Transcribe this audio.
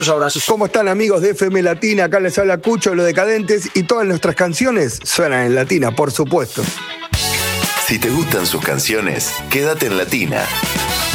Abrazos. ¿Cómo están, amigos de FM Latina? Acá les habla Cucho, Los Decadentes, y todas nuestras canciones suenan en Latina, por supuesto. Si te gustan sus canciones, quédate en Latina.